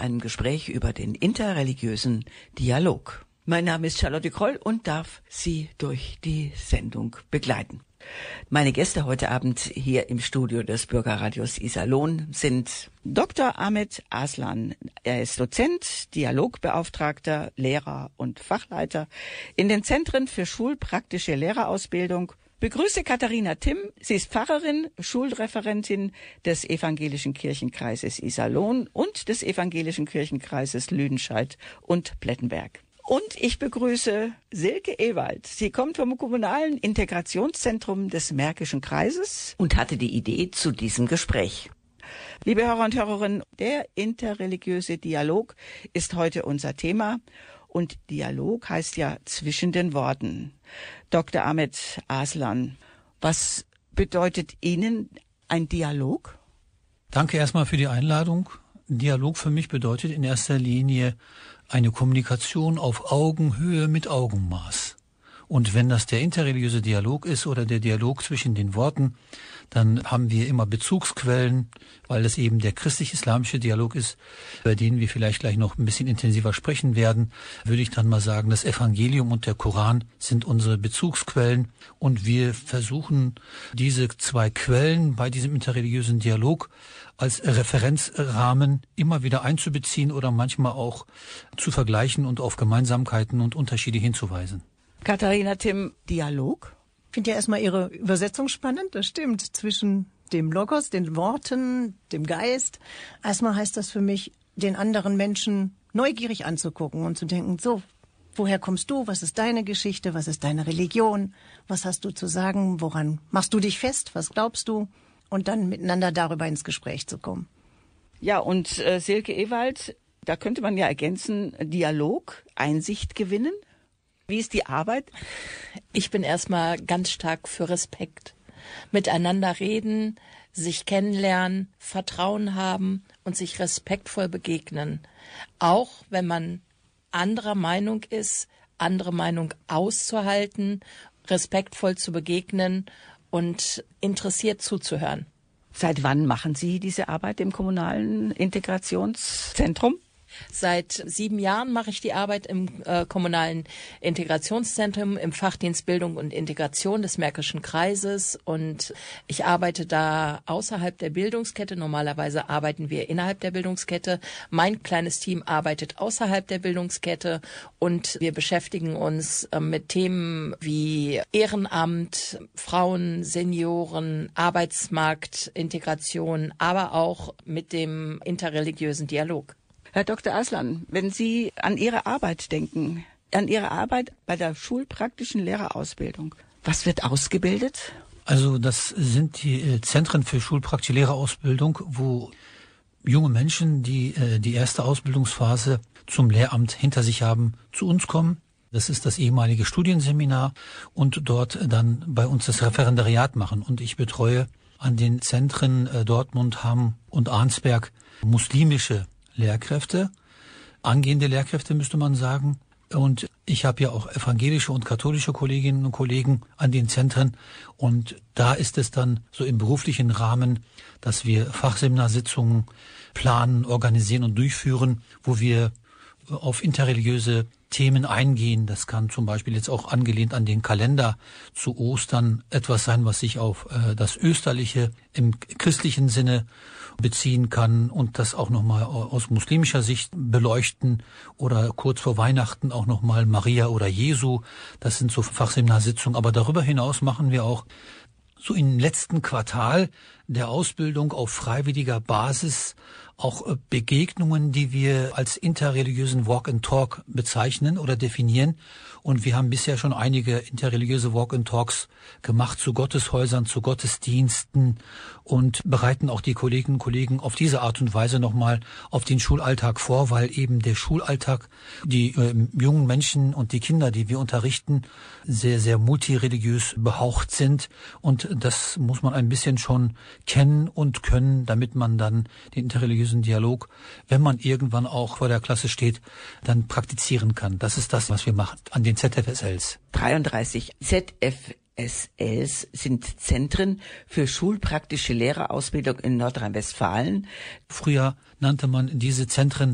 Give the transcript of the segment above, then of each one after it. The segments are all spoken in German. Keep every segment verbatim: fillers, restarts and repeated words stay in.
einem Gespräch über den interreligiösen Dialog. Mein Name ist Charlotte Kroll und darf Sie durch die Sendung begleiten. Meine Gäste heute Abend hier im Studio des Bürgerradios Iserlohn sind Doktor Ahmed Aslan. Er ist Dozent, Dialogbeauftragter, Lehrer und Fachleiter in den Zentren für schulpraktische Lehrerausbildung. Begrüße Katharina Timm. Sie ist Pfarrerin, Schulreferentin des Evangelischen Kirchenkreises Iserlohn und des Evangelischen Kirchenkreises Lüdenscheid und Plettenberg. Und ich begrüße Silke Ewald. Sie kommt vom Kommunalen Integrationszentrum des Märkischen Kreises und hatte die Idee zu diesem Gespräch. Liebe Hörer und Hörerinnen, der interreligiöse Dialog ist heute unser Thema. Und Dialog heißt ja zwischen den Worten. Doktor Ahmed Aslan, was bedeutet Ihnen ein Dialog? Danke erstmal für die Einladung. Dialog für mich bedeutet in erster Linie eine Kommunikation auf Augenhöhe mit Augenmaß. Und wenn das der interreligiöse Dialog ist oder der Dialog zwischen den Worten, dann haben wir immer Bezugsquellen, weil das eben der christlich-islamische Dialog ist, über den wir vielleicht gleich noch ein bisschen intensiver sprechen werden, würde ich dann mal sagen, das Evangelium und der Koran sind unsere Bezugsquellen und wir versuchen diese zwei Quellen bei diesem interreligiösen Dialog als Referenzrahmen immer wieder einzubeziehen oder manchmal auch zu vergleichen und auf Gemeinsamkeiten und Unterschiede hinzuweisen. Katharina Timm, Dialog? Ich finde ja erstmal Ihre Übersetzung spannend, das stimmt, zwischen dem Logos, den Worten, dem Geist. Erstmal heißt das für mich, den anderen Menschen neugierig anzugucken und zu denken, so, woher kommst du, was ist deine Geschichte, was ist deine Religion, was hast du zu sagen, woran machst du dich fest, was glaubst du? Und dann miteinander darüber ins Gespräch zu kommen. Ja, und äh, Silke Ewald, da könnte man ja ergänzen, Dialog, Einsicht gewinnen. Wie ist die Arbeit? Ich bin erstmal ganz stark für Respekt. Miteinander reden, sich kennenlernen, Vertrauen haben und sich respektvoll begegnen. Auch wenn man anderer Meinung ist, andere Meinung auszuhalten, respektvoll zu begegnen und interessiert zuzuhören. Seit wann machen Sie diese Arbeit im Kommunalen Integrationszentrum? Seit sieben Jahren mache ich die Arbeit im äh, Kommunalen Integrationszentrum im Fachdienst Bildung und Integration des Märkischen Kreises und ich arbeite da außerhalb der Bildungskette. Normalerweise arbeiten wir innerhalb der Bildungskette. Mein kleines Team arbeitet außerhalb der Bildungskette und wir beschäftigen uns äh, mit Themen wie Ehrenamt, Frauen, Senioren, Arbeitsmarkt, Integration, aber auch mit dem interreligiösen Dialog. Herr Doktor Aslan, wenn Sie an Ihre Arbeit denken, an Ihre Arbeit bei der schulpraktischen Lehrerausbildung, was wird ausgebildet? Also das sind die Zentren für schulpraktische Lehrerausbildung, wo junge Menschen, die die erste Ausbildungsphase zum Lehramt hinter sich haben, zu uns kommen. Das ist das ehemalige Studienseminar und dort dann bei uns das Referendariat machen. Und ich betreue an den Zentren Dortmund, Hamm und Arnsberg muslimische Lehrkräfte, angehende Lehrkräfte müsste man sagen. Und ich habe ja auch evangelische und katholische Kolleginnen und Kollegen an den Zentren. Und da ist es dann so im beruflichen Rahmen, dass wir Fachseminarsitzungen planen, organisieren und durchführen, wo wir auf interreligiöse Themen eingehen. Das kann zum Beispiel jetzt auch angelehnt an den Kalender zu Ostern etwas sein, was sich auf äh, das Österliche im christlichen Sinne beziehen kann und das auch nochmal aus muslimischer Sicht beleuchten oder kurz vor Weihnachten auch nochmal Maria oder Jesu. Das sind so Fachseminarsitzungen. Aber darüber hinaus machen wir auch so im letzten Quartal der Ausbildung auf freiwilliger Basis auch Begegnungen, die wir als interreligiösen Walk and Talk bezeichnen oder definieren. Und wir haben bisher schon einige interreligiöse Walk and Talks gemacht zu Gotteshäusern, zu Gottesdiensten und bereiten auch die Kolleginnen und Kollegen auf diese Art und Weise nochmal auf den Schulalltag vor, weil eben der Schulalltag, die äh, jungen Menschen und die Kinder, die wir unterrichten, sehr, sehr multireligiös behaucht sind. Und das muss man ein bisschen schon kennen und können, damit man dann den interreligiösen Dialog, wenn man irgendwann auch vor der Klasse steht, dann praktizieren kann. Das ist das, was wir machen an den Z F S Ls. dreiunddreißig Z F S Ls sind Zentren für schulpraktische Lehrerausbildung in Nordrhein-Westfalen. Früher nannte man diese Zentren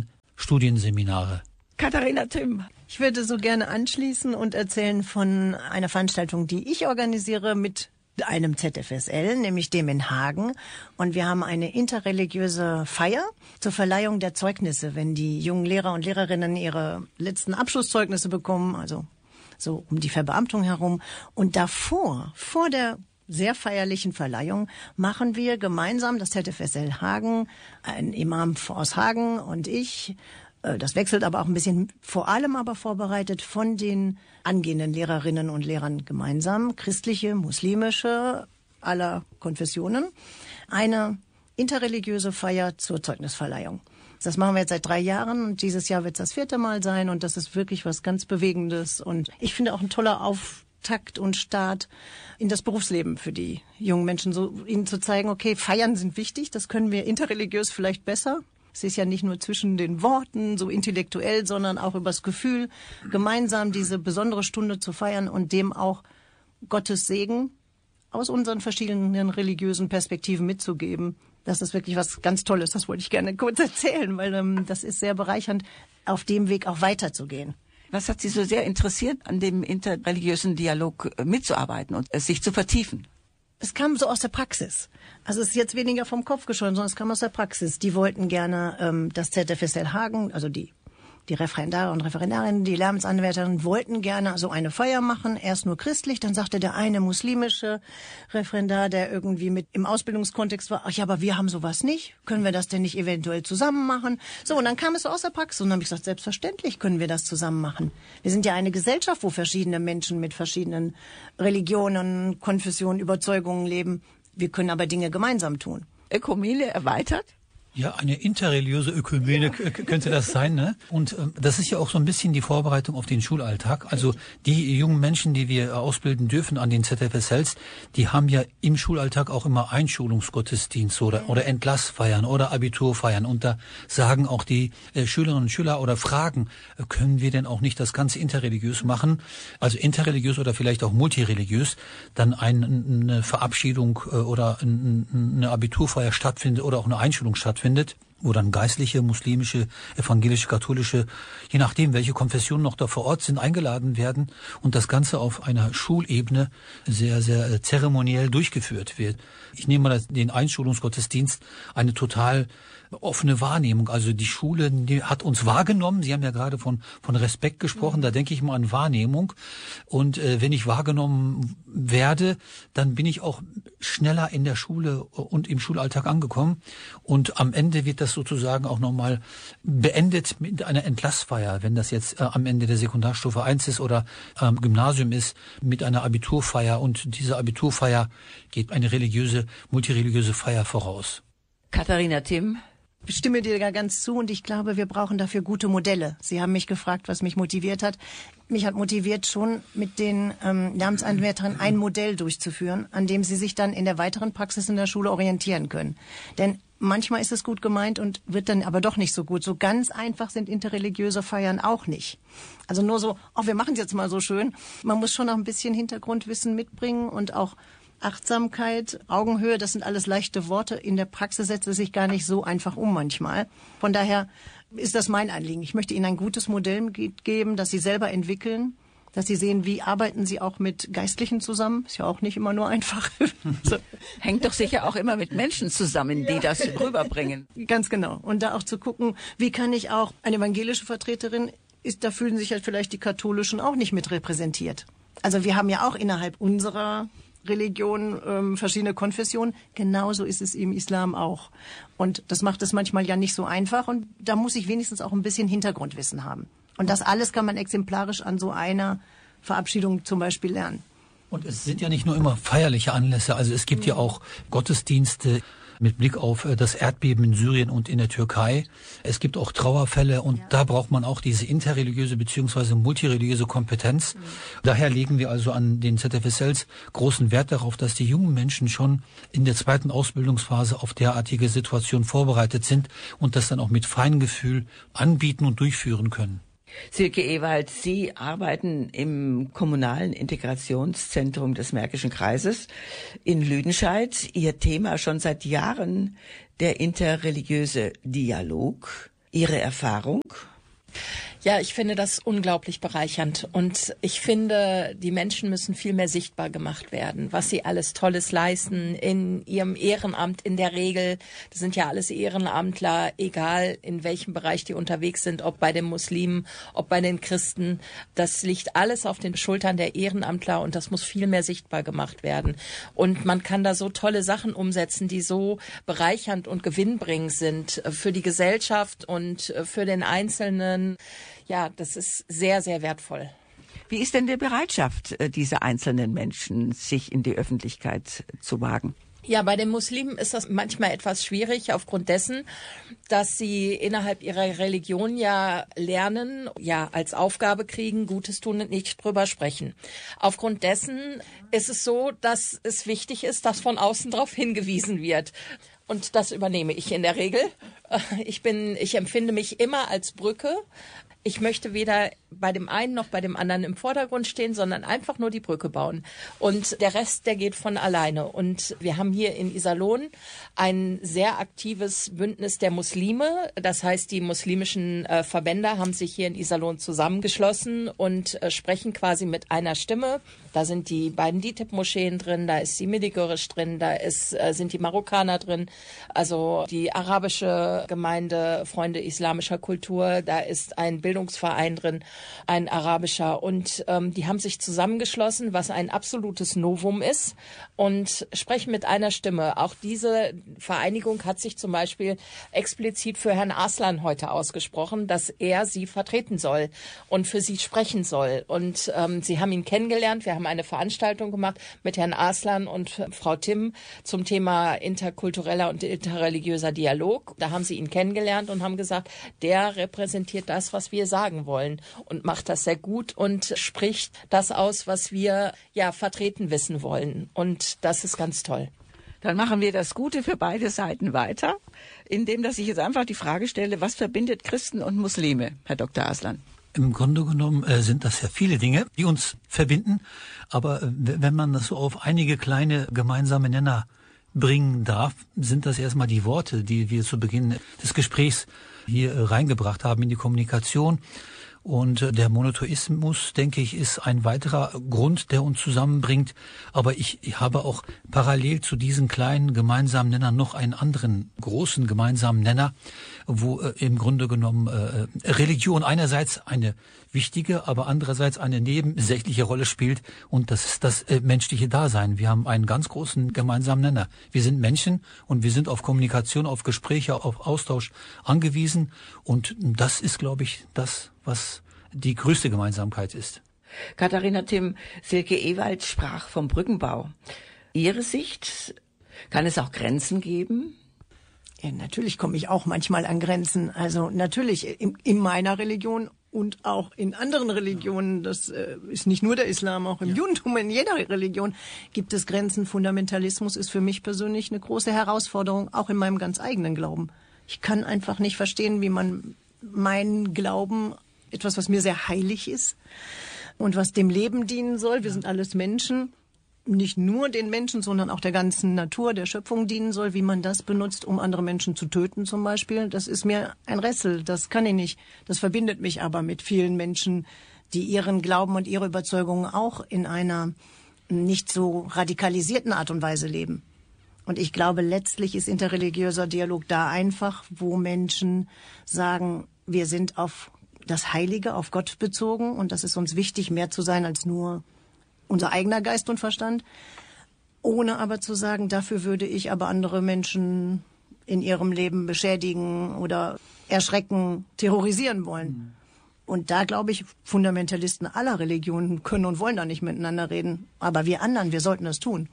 Studienseminare. Katharina Timm. Ich würde so gerne anschließen und erzählen von einer Veranstaltung, die ich organisiere mit einem Z F S L, nämlich dem in Hagen. Und wir haben eine interreligiöse Feier zur Verleihung der Zeugnisse, wenn die jungen Lehrer und Lehrerinnen ihre letzten Abschlusszeugnisse bekommen, also so um die Verbeamtung herum. Und davor, vor der sehr feierlichen Verleihung, machen wir gemeinsam, das Z F S L Hagen, ein Imam aus Hagen und ich, das wechselt aber auch ein bisschen, vor allem aber vorbereitet von den angehenden Lehrerinnen und Lehrern gemeinsam, christliche, muslimische, aller Konfessionen, eine interreligiöse Feier zur Zeugnisverleihung. Das machen wir jetzt seit drei Jahren und dieses Jahr wird es das vierte Mal sein und das ist wirklich was ganz Bewegendes und ich finde auch ein toller Auftakt und Start in das Berufsleben für die jungen Menschen, so ihnen zu zeigen, okay, Feiern sind wichtig, das können wir interreligiös vielleicht besser. Es ist ja nicht nur zwischen den Worten, so intellektuell, sondern auch übers Gefühl, gemeinsam diese besondere Stunde zu feiern und dem auch Gottes Segen aus unseren verschiedenen religiösen Perspektiven mitzugeben. Das ist wirklich was ganz Tolles, das wollte ich gerne kurz erzählen, weil ähm, das ist sehr bereichernd, auf dem Weg auch weiterzugehen. Was hat Sie so sehr interessiert, an dem interreligiösen Dialog mitzuarbeiten und es sich zu vertiefen? Es kam so aus der Praxis. Also es ist jetzt weniger vom Kopf geschossen, sondern es kam aus der Praxis. Die wollten gerne ähm, das Z F S L Hagen, also die die Referendare und Referendarinnen, die Lehramtsanwärterinnen wollten gerne so eine Feier machen, erst nur christlich, dann sagte der eine muslimische Referendar, der irgendwie mit im Ausbildungskontext war, ach ja, aber wir haben sowas nicht, können wir das denn nicht eventuell zusammen machen? So, und dann kam es so aus der Praxis und dann habe ich gesagt, selbstverständlich können wir das zusammen machen. Wir sind ja eine Gesellschaft, wo verschiedene Menschen mit verschiedenen Religionen, Konfessionen, Überzeugungen leben. Wir können aber Dinge gemeinsam tun. Ökumene erweitert? Ja, eine interreligiöse Ökumene ja. könnte das sein, ne? Und ähm, das ist ja auch so ein bisschen die Vorbereitung auf den Schulalltag. Also die jungen Menschen, die wir ausbilden dürfen an den Z F S Ls, die haben ja im Schulalltag auch immer Einschulungsgottesdienst oder oder Entlassfeiern oder Abiturfeiern. Und da sagen auch die äh, Schülerinnen und Schüler oder fragen, äh, können wir denn auch nicht das Ganze interreligiös machen? Also interreligiös oder vielleicht auch multireligiös, dann ein, eine Verabschiedung äh, oder ein, eine Abiturfeier stattfindet oder auch eine Einschulung stattfindet. findet, wo dann geistliche, muslimische, evangelische, katholische, je nachdem, welche Konfessionen noch da vor Ort sind, eingeladen werden und das Ganze auf einer Schulebene sehr, sehr zeremoniell durchgeführt wird. Ich nehme mal den Einschulungsgottesdienst, eine total offene Wahrnehmung. Also die Schule, die hat uns wahrgenommen. Sie haben ja gerade von von Respekt gesprochen. Mhm. Da denke ich mal an Wahrnehmung. Und äh, wenn ich wahrgenommen werde, dann bin ich auch schneller in der Schule und im Schulalltag angekommen. Und am Ende wird das sozusagen auch nochmal beendet mit einer Entlassfeier, wenn das jetzt äh, am Ende der Sekundarstufe eins ist oder am ähm, Gymnasium ist, mit einer Abiturfeier. Und diese Abiturfeier geht eine religiöse, multireligiöse Feier voraus. Katharina Timm. Ich stimme dir da ganz zu und ich glaube, wir brauchen dafür gute Modelle. Sie haben mich gefragt, was mich motiviert hat. Mich hat motiviert schon, mit den ähm, Lehramtsanwärterinnen ein Modell durchzuführen, an dem sie sich dann in der weiteren Praxis in der Schule orientieren können. Denn manchmal ist es gut gemeint und wird dann aber doch nicht so gut. So ganz einfach sind interreligiöse Feiern auch nicht. Also nur so, oh, wir machen es jetzt mal so schön. Man muss schon noch ein bisschen Hintergrundwissen mitbringen und auch Achtsamkeit, Augenhöhe, das sind alles leichte Worte. In der Praxis setzt es sich gar nicht so einfach um manchmal. Von daher ist das mein Anliegen. Ich möchte Ihnen ein gutes Modell geben, das Sie selber entwickeln, dass Sie sehen, wie arbeiten Sie auch mit Geistlichen zusammen. Ist ja auch nicht immer nur einfach. So. Hängt doch sicher auch immer mit Menschen zusammen, die ja. das rüberbringen. Ganz genau. Und da auch zu gucken, wie kann ich auch, eine evangelische Vertreterin ist, da fühlen sich halt vielleicht die Katholischen auch nicht mit repräsentiert. Also wir haben ja auch innerhalb unserer Religion, ähm, verschiedene Konfessionen. Genauso ist es im Islam auch. Und das macht es manchmal ja nicht so einfach. Und da muss ich wenigstens auch ein bisschen Hintergrundwissen haben. Und das alles kann man exemplarisch an so einer Verabschiedung zum Beispiel lernen. Und es sind ja nicht nur immer feierliche Anlässe. Also es gibt ja auch Gottesdienste mit Blick auf das Erdbeben in Syrien und in der Türkei. Es gibt auch Trauerfälle und ja. da braucht man auch diese interreligiöse bzw. multireligiöse Kompetenz. Mhm. Daher legen wir also an den Z F S Ls großen Wert darauf, dass die jungen Menschen schon in der zweiten Ausbildungsphase auf derartige Situationen vorbereitet sind und das dann auch mit Feingefühl anbieten und durchführen können. Silke Ewald, Sie arbeiten im kommunalen Integrationszentrum des Märkischen Kreises in Lüdenscheid. Ihr Thema schon seit Jahren der interreligiöse Dialog. Ihre Erfahrung? Ja, ich finde das unglaublich bereichernd und ich finde, die Menschen müssen viel mehr sichtbar gemacht werden, was sie alles Tolles leisten in ihrem Ehrenamt in der Regel. Das sind ja alles Ehrenamtler, egal in welchem Bereich die unterwegs sind, ob bei den Muslimen, ob bei den Christen. Das liegt alles auf den Schultern der Ehrenamtler und das muss viel mehr sichtbar gemacht werden. Und man kann da so tolle Sachen umsetzen, die so bereichernd und gewinnbringend sind für die Gesellschaft und für den Einzelnen. Ja, das ist sehr, sehr wertvoll. Wie ist denn die Bereitschaft dieser einzelnen Menschen, sich in die Öffentlichkeit zu wagen? Ja, bei den Muslimen ist das manchmal etwas schwierig aufgrund dessen, dass sie innerhalb ihrer Religion ja lernen, ja, als Aufgabe kriegen, Gutes tun und nicht drüber sprechen. Aufgrund dessen ist es so, dass es wichtig ist, dass von außen darauf hingewiesen wird. Und das übernehme ich in der Regel. Ich bin, ich empfinde mich immer als Brücke. Ich möchte weder bei dem einen noch bei dem anderen im Vordergrund stehen, sondern einfach nur die Brücke bauen. Und der Rest, der geht von alleine. Und wir haben hier in Iserlohn ein sehr aktives Bündnis der Muslime. Das heißt, die muslimischen äh, Verbände haben sich hier in Iserlohn zusammengeschlossen und äh, sprechen quasi mit einer Stimme. Da sind die beiden D I T I B-Moscheen drin, da ist die Milligörisch drin, da ist, äh, sind die Marokkaner drin, also die arabische Gemeinde, Freunde islamischer Kultur, da ist ein Bildungsverein drin, ein arabischer. Und ähm, die haben sich zusammengeschlossen, was ein absolutes Novum ist und sprechen mit einer Stimme. Auch diese Vereinigung hat sich zum Beispiel explizit für Herrn Arslan heute ausgesprochen, dass er sie vertreten soll und für sie sprechen soll. Und ähm, sie haben ihn kennengelernt. Wir haben eine Veranstaltung gemacht mit Herrn Arslan und Frau Timm zum Thema interkultureller und interreligiöser Dialog. Da haben sie ihn kennengelernt und haben gesagt, der repräsentiert das, was wir sagen wollen und macht das sehr gut und spricht das aus, was wir ja vertreten wissen wollen. Und das ist ganz toll. Dann machen wir das Gute für beide Seiten weiter, indem dass ich jetzt einfach die Frage stelle, was verbindet Christen und Muslime, Herr Doktor Arslan? Im Grunde genommen äh, sind das ja viele Dinge, die uns verbinden. Aber äh, wenn man das so auf einige kleine gemeinsame Nenner bringen darf, sind das erstmal die Worte, die wir zu Beginn des Gesprächs hier äh, reingebracht haben in die Kommunikation. Und der Monotheismus, denke ich, ist ein weiterer Grund, der uns zusammenbringt. Aber ich, ich habe auch parallel zu diesen kleinen gemeinsamen Nennern noch einen anderen großen gemeinsamen Nenner, wo äh, im Grunde genommen äh, Religion einerseits eine wichtige, aber andererseits eine nebensächliche Rolle spielt. Und das ist das äh, menschliche Dasein. Wir haben einen ganz großen gemeinsamen Nenner. Wir sind Menschen und wir sind auf Kommunikation, auf Gespräche, auf Austausch angewiesen. Und das ist, glaube ich, das, was die größte Gemeinsamkeit ist. Katharina Timm, Silke Ewald sprach vom Brückenbau. Ihre Sicht, kann es auch Grenzen geben? Ja, natürlich komme ich auch manchmal an Grenzen. Also natürlich in, in meiner Religion und auch in anderen Religionen, das äh, ist nicht nur der Islam, auch im ja. Judentum, in jeder Religion gibt es Grenzen. Fundamentalismus ist für mich persönlich eine große Herausforderung, auch in meinem ganz eigenen Glauben. Ich kann einfach nicht verstehen, wie man meinen Glauben, etwas, was mir sehr heilig ist und was dem Leben dienen soll, wir sind alles Menschen, nicht nur den Menschen, sondern auch der ganzen Natur, der Schöpfung dienen soll, wie man das benutzt, um andere Menschen zu töten zum Beispiel, das ist mir ein Rätsel, das kann ich nicht. Das verbindet mich aber mit vielen Menschen, die ihren Glauben und ihre Überzeugungen auch in einer nicht so radikalisierten Art und Weise leben. Und ich glaube, letztlich ist interreligiöser Dialog da einfach, wo Menschen sagen, wir sind auf das Heilige, auf Gott bezogen und das ist uns wichtig, mehr zu sein als nur unser eigener Geist und Verstand, ohne aber zu sagen, dafür würde ich aber andere Menschen in ihrem Leben beschädigen oder erschrecken, terrorisieren wollen. Mhm. Und da glaube ich, Fundamentalisten aller Religionen können und wollen da nicht miteinander reden. Aber wir anderen, wir sollten das tun.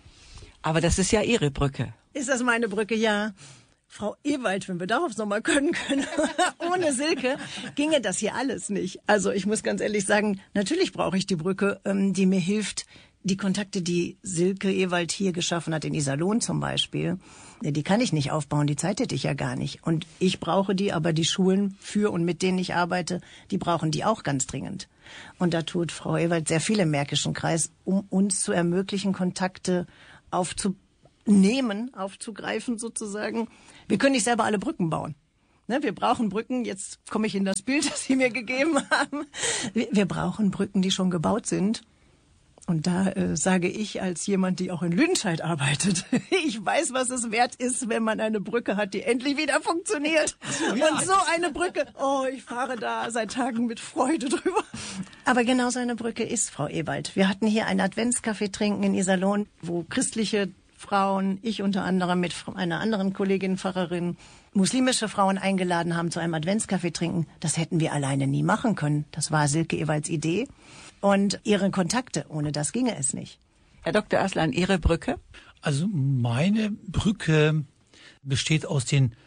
Aber das ist ja Ihre Brücke. Ist das meine Brücke? Ja. Frau Ewald, wenn wir darauf nochmal können können, ohne Silke ginge das hier alles nicht. Also ich muss ganz ehrlich sagen, natürlich brauche ich die Brücke, die mir hilft, die Kontakte, die Silke Ewald hier geschaffen hat, in Iserlohn zum Beispiel, die kann ich nicht aufbauen, die Zeit hätte ich ja gar nicht. Und ich brauche die, aber die Schulen für und mit denen ich arbeite, die brauchen die auch ganz dringend. Und da tut Frau Ewald sehr viel im Märkischen Kreis, um uns zu ermöglichen, Kontakte aufzubauen. Nehmen, aufzugreifen sozusagen. Wir können nicht selber alle Brücken bauen. Ne, wir brauchen Brücken, jetzt komme ich in das Bild, das Sie mir gegeben haben. Wir, wir brauchen Brücken, die schon gebaut sind. Und da äh, sage ich als jemand, die auch in Lüdenscheid arbeitet, ich weiß, was es wert ist, wenn man eine Brücke hat, die endlich wieder funktioniert. Und so eine Brücke, oh, ich fahre da seit Tagen mit Freude drüber. Aber genau so eine Brücke ist, Frau Ewald. Wir hatten hier einen Adventskaffee trinken in Iserlohn, wo christliche Frauen, ich unter anderem mit einer anderen Kollegin, Pfarrerin, muslimische Frauen eingeladen haben zu einem Adventskaffee trinken. Das hätten wir alleine nie machen können. Das war Silke Ewalds Idee und ihre Kontakte. Ohne das ginge es nicht. Herr Doktor Aslan, Ihre Brücke? Also meine Brücke besteht aus den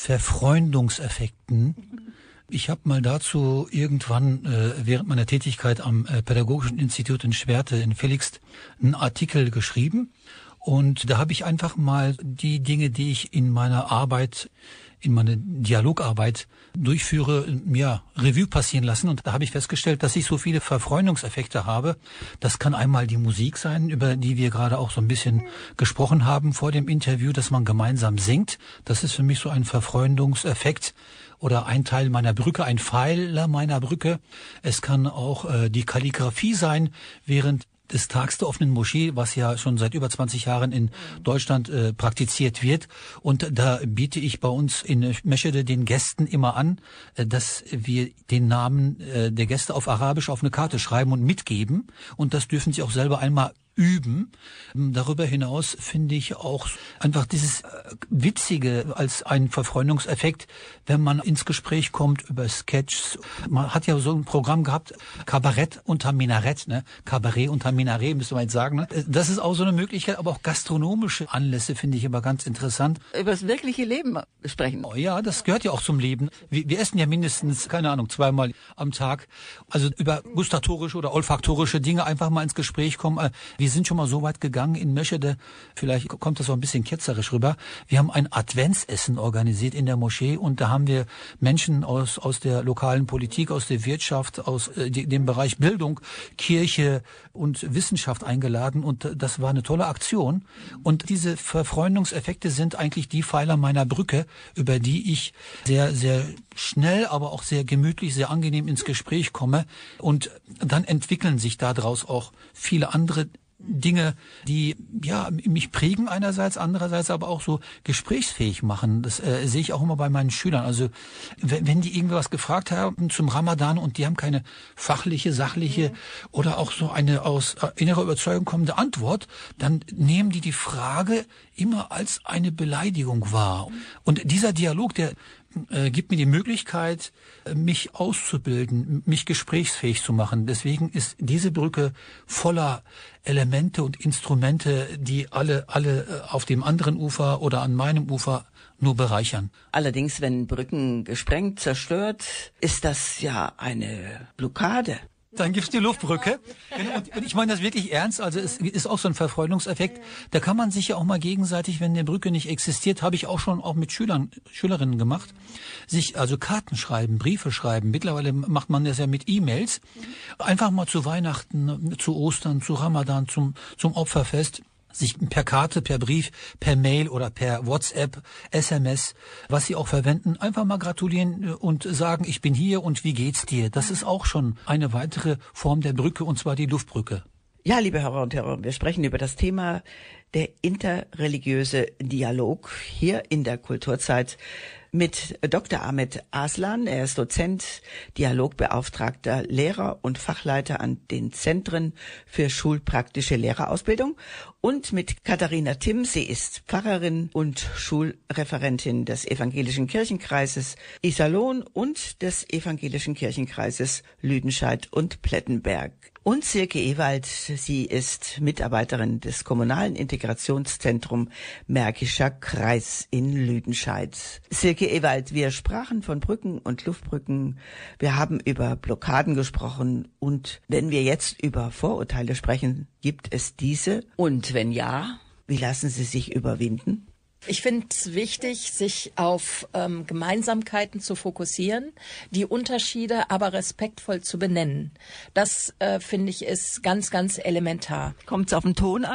Verfreundungseffekten. Ich habe mal dazu irgendwann äh, während meiner Tätigkeit am äh, Pädagogischen Institut in Schwerte in Felix einen Artikel geschrieben. Und da habe ich einfach mal die Dinge, die ich in meiner Arbeit, in meiner Dialogarbeit durchführe, ja, Revue passieren lassen. Und da habe ich festgestellt, dass ich so viele Verfreundungseffekte habe. Das kann einmal die Musik sein, über die wir gerade auch so ein bisschen gesprochen haben vor dem Interview, dass man gemeinsam singt. Das ist für mich so ein Verfreundungseffekt. Oder ein Teil meiner Brücke, ein Pfeiler meiner Brücke. Es kann auch äh, die Kalligrafie sein, während des Tags der offenen Moschee, was ja schon seit über zwanzig Jahren in Deutschland äh, praktiziert wird. Und da biete ich bei uns in Meschede den Gästen immer an, äh, dass wir den Namen äh, der Gäste auf Arabisch auf eine Karte schreiben und mitgeben. Und das dürfen sie auch selber einmal üben. Darüber hinaus finde ich auch einfach dieses Witzige als ein Verfreundungseffekt, wenn man ins Gespräch kommt über Sketches. Man hat ja so ein Programm gehabt, Kabarett unter Minarett, ne? Kabarett unter Minarett, müsste man jetzt sagen. Ne? Das ist auch so eine Möglichkeit, aber auch gastronomische Anlässe finde ich immer ganz interessant. Über das wirkliche Leben sprechen. Oh ja, das gehört ja auch zum Leben. Wir, wir essen ja mindestens, keine Ahnung, zweimal am Tag. Also über gustatorische oder olfaktorische Dinge einfach mal ins Gespräch kommen. Wir sind schon mal so weit gegangen in Meschede, vielleicht kommt das auch ein bisschen ketzerisch rüber. Wir haben ein Adventsessen organisiert in der Moschee und da haben wir Menschen aus aus der lokalen Politik, aus der Wirtschaft, aus äh, dem Bereich Bildung, Kirche und Wissenschaft eingeladen und das war eine tolle Aktion. Und diese Verfreundungseffekte sind eigentlich die Pfeiler meiner Brücke, über die ich sehr, sehr schnell, aber auch sehr gemütlich, sehr angenehm ins Gespräch komme und dann entwickeln sich daraus auch viele andere Dinge, die ja mich prägen einerseits, andererseits aber auch so gesprächsfähig machen. Das äh, sehe ich auch immer bei meinen Schülern. Also wenn, wenn die irgendwas gefragt haben zum Ramadan und die haben keine fachliche, sachliche oder auch so eine aus äh, innerer Überzeugung kommende Antwort, dann nehmen die die Frage immer als eine Beleidigung wahr. Und dieser Dialog, der äh, gibt mir die Möglichkeit, mich auszubilden, mich gesprächsfähig zu machen. Deswegen ist diese Brücke voller Elemente und Instrumente, die alle, alle auf dem anderen Ufer oder an meinem Ufer nur bereichern. Allerdings, wenn Brücken gesprengt, zerstört, ist das ja eine Blockade. Dann gibt's die Luftbrücke. Und ich meine das wirklich ernst. Also es ist auch so ein Verfreundungseffekt. Da kann man sich ja auch mal gegenseitig, wenn eine Brücke nicht existiert, habe ich auch schon auch mit Schülern, Schülerinnen gemacht, sich also Karten schreiben, Briefe schreiben. Mittlerweile macht man das ja mit E-Mails. Einfach mal zu Weihnachten, zu Ostern, zu Ramadan, zum, zum Opferfest. Sich per Karte, per Brief, per Mail oder per WhatsApp, S M S, was sie auch verwenden, einfach mal gratulieren und sagen, ich bin hier und wie geht's dir? Das ist auch schon eine weitere Form der Brücke, und zwar die Luftbrücke. Ja, liebe Hörer und Hörer, wir sprechen über das Thema der interreligiöse Dialog hier in der Kulturzeit mit Doktor Ahmed Aslan. Er ist Dozent, Dialogbeauftragter, Lehrer und Fachleiter an den Zentren für schulpraktische Lehrerausbildung, und mit Katharina Timm. Sie ist Pfarrerin und Schulreferentin des Evangelischen Kirchenkreises Iserlohn und des Evangelischen Kirchenkreises Lüdenscheid und Plettenberg. Und Silke Ewald, sie ist Mitarbeiterin des Kommunalen Integrationszentrum Märkischer Kreis in Lüdenscheid. Silke Ewald, wir sprachen von Brücken und Luftbrücken. Wir haben über Blockaden gesprochen. Und wenn wir jetzt über Vorurteile sprechen, gibt es diese? Und wenn ja, wie lassen sie sich überwinden? Ich finde es wichtig, sich auf ähm, Gemeinsamkeiten zu fokussieren, die Unterschiede aber respektvoll zu benennen. Das, äh, finde ich, ist ganz, ganz elementar. Kommt es auf den Ton an?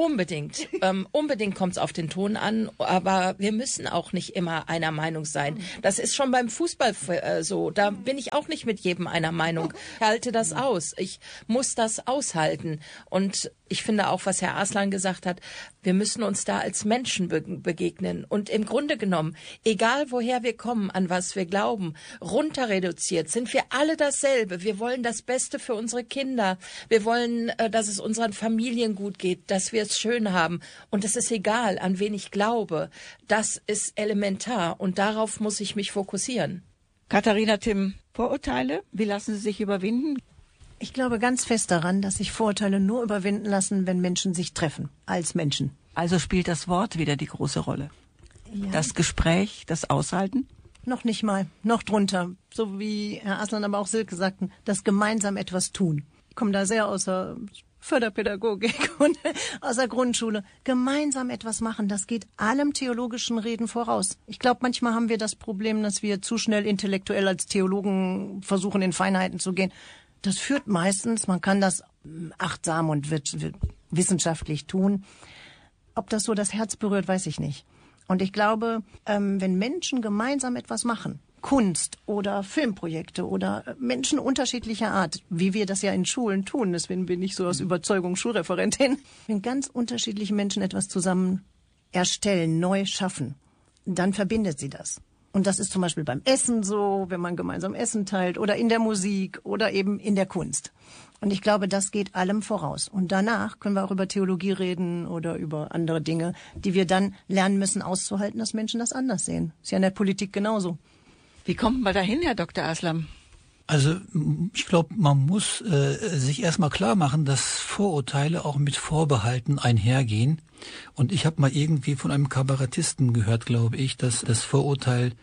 Unbedingt. ähm, unbedingt kommt es auf den Ton an, aber wir müssen auch nicht immer einer Meinung sein. Das ist schon beim Fußball äh, so. Da bin ich auch nicht mit jedem einer Meinung. Ich halte das aus. Ich muss das aushalten. Und ich finde auch, was Herr Arslan gesagt hat, wir müssen uns da als Menschen be- begegnen. Und im Grunde genommen, egal woher wir kommen, an was wir glauben, runter reduziert, sind wir alle dasselbe. Wir wollen das Beste für unsere Kinder. Wir wollen, äh, dass es unseren Familien gut geht, dass wir es schön haben. Und es ist egal, an wen ich glaube. Das ist elementar. Und darauf muss ich mich fokussieren. Katharina Timm, Vorurteile, wie lassen sie sich überwinden? Ich glaube ganz fest daran, dass sich Vorurteile nur überwinden lassen, wenn Menschen sich treffen, als Menschen. Also spielt das Wort wieder die große Rolle. Ja. Das Gespräch, das Aushalten? Noch nicht mal, noch drunter. So wie Herr Arslan, aber auch Silke sagten, das gemeinsam etwas tun. Ich komme da sehr aus der Förderpädagogik und aus der Grundschule. Gemeinsam etwas machen, das geht allem theologischen Reden voraus. Ich glaube, manchmal haben wir das Problem, dass wir zu schnell intellektuell als Theologen versuchen, in Feinheiten zu gehen. Das führt meistens, man kann das achtsam und wissenschaftlich tun. Ob das so das Herz berührt, weiß ich nicht. Und ich glaube, ähm, wenn Menschen gemeinsam etwas machen, Kunst oder Filmprojekte oder Menschen unterschiedlicher Art, wie wir das ja in Schulen tun, deswegen bin ich so aus Überzeugung Schulreferentin, wenn ganz unterschiedliche Menschen etwas zusammen erstellen, neu schaffen, dann verbindet sie das. Und das ist zum Beispiel beim Essen so, wenn man gemeinsam Essen teilt oder in der Musik oder eben in der Kunst. Und ich glaube, das geht allem voraus. Und danach können wir auch über Theologie reden oder über andere Dinge, die wir dann lernen müssen auszuhalten, dass Menschen das anders sehen. Ist ja in der Politik genauso. Wie kommt man dahin, Herr Doktor Aslam? Also ich glaube, man muss äh, sich erstmal klar machen, dass Vorurteile auch mit Vorbehalten einhergehen. Und ich habe mal irgendwie von einem Kabarettisten gehört, glaube ich, dass das Vorurteil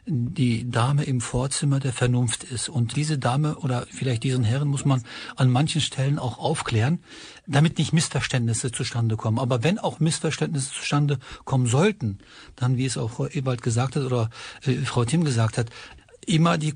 die Dame im Vorzimmer der Vernunft ist. Und diese Dame oder vielleicht diesen Herren muss man an manchen Stellen auch aufklären, damit nicht Missverständnisse zustande kommen. Aber wenn auch Missverständnisse zustande kommen sollten, dann, wie es auch Frau Ewald gesagt hat oder äh, Frau Timm gesagt hat, immer die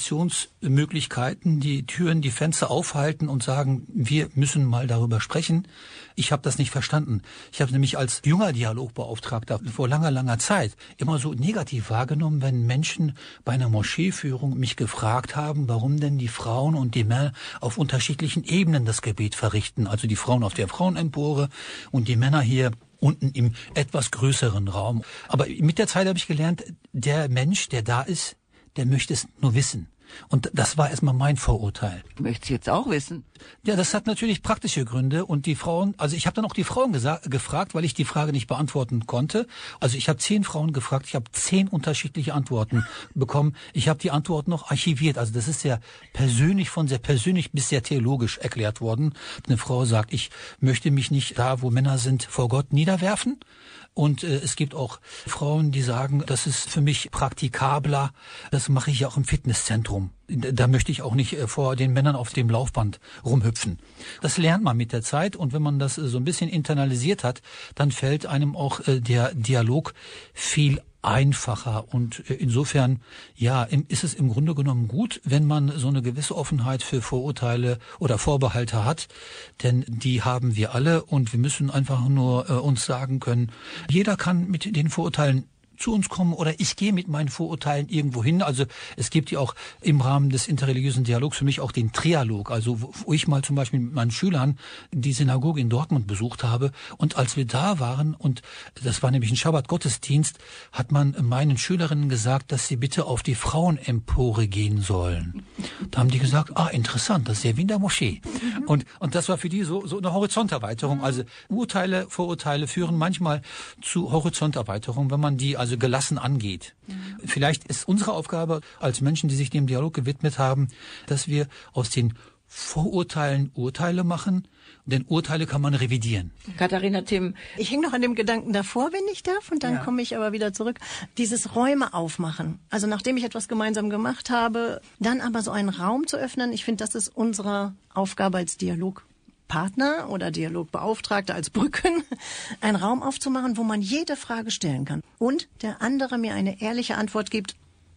Kommunikationsmöglichkeiten, die Türen, die Fenster aufhalten und sagen, wir müssen mal darüber sprechen. Ich habe das nicht verstanden. Ich habe nämlich als junger Dialogbeauftragter vor langer, langer Zeit immer so negativ wahrgenommen, wenn Menschen bei einer Moscheeführung mich gefragt haben, warum denn die Frauen und die Männer auf unterschiedlichen Ebenen das Gebet verrichten. Also die Frauen auf der Frauenempore und die Männer hier unten im etwas größeren Raum. Aber mit der Zeit habe ich gelernt, der Mensch, der da ist, der möchte es nur wissen. Und das war erstmal mein Vorurteil. Du möchtest jetzt auch wissen? Ja, das hat natürlich praktische Gründe. Und die Frauen, also ich habe dann auch die Frauen gesa- gefragt, weil ich die Frage nicht beantworten konnte. Also ich habe zehn Frauen gefragt, ich habe zehn unterschiedliche Antworten bekommen. Ich habe die Antworten noch archiviert. Also das ist sehr persönlich, von sehr persönlich bis sehr theologisch erklärt worden. Eine Frau sagt, ich möchte mich nicht da, wo Männer sind, vor Gott niederwerfen. Und äh, es gibt auch Frauen, die sagen, das ist für mich praktikabler, das mache ich ja auch im Fitnesszentrum. Da möchte ich auch nicht äh, vor den Männern auf dem Laufband rumhüpfen. Das lernt man mit der Zeit und wenn man das äh, so ein bisschen internalisiert hat, dann fällt einem auch äh, der Dialog viel einfacher und insofern, ja, ist es im Grunde genommen gut, wenn man so eine gewisse Offenheit für Vorurteile oder Vorbehalte hat, denn die haben wir alle und wir müssen einfach nur äh, uns sagen können, jeder kann mit den Vorurteilen zu uns kommen oder ich gehe mit meinen Vorurteilen irgendwo hin. Also es gibt ja auch im Rahmen des interreligiösen Dialogs für mich auch den Trialog, also wo, wo ich mal zum Beispiel mit meinen Schülern die Synagoge in Dortmund besucht habe und als wir da waren und das war nämlich ein Schabbat-Gottesdienst, hat man meinen Schülerinnen gesagt, dass sie bitte auf die Frauenempore gehen sollen. Da haben die gesagt, ah interessant, das ist ja wie in der Moschee. Mhm. Und und das war für die so so eine Horizonterweiterung. Also Urteile, Vorurteile führen manchmal zu Horizonterweiterung, wenn man die also gelassen angeht. Mhm. Vielleicht ist unsere Aufgabe als Menschen, die sich dem Dialog gewidmet haben, dass wir aus den Vorurteilen Urteile machen, denn Urteile kann man revidieren. Katharina Timm. Ich hänge noch an dem Gedanken davor, wenn ich darf, und dann ja. komme ich aber wieder zurück. Dieses Räume aufmachen. Also nachdem ich etwas gemeinsam gemacht habe, dann aber so einen Raum zu öffnen, ich finde, das ist unsere Aufgabe als Dialog. Partner oder Dialogbeauftragter als Brücken, einen Raum aufzumachen, wo man jede Frage stellen kann. Und der andere mir eine ehrliche Antwort gibt,